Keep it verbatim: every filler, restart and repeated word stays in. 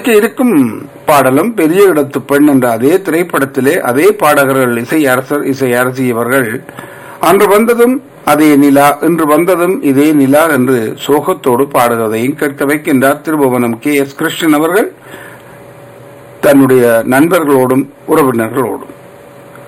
ஒலிக்க இருக்கும் பாடலும் பெரிய இடத்து பெண் என்ற அதே திரைப்படத்திலே அதே பாடகர்கள் இசை அரசர் இசை அரசி இவர்கள் அன்று வந்ததும் அதே நிலா இன்று வந்ததும் இதே நிலா என்று சோகத்தோடு பாடுவதையும் கேட்க வைக்கின்றார் திருபுவனம் கே எஸ் கிருஷ்ணன் அவர்கள் தன்னுடைய நண்பர்களோடும் உறவினர்களோடும்.